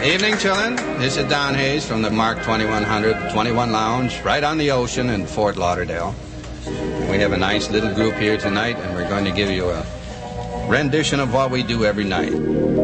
Evening, children. This is Don Hayes from the Mark 2100 21 Lounge, right on the ocean in Fort Lauderdale. We have a nice little group here tonight, and we're going to give you a rendition of what we do every night.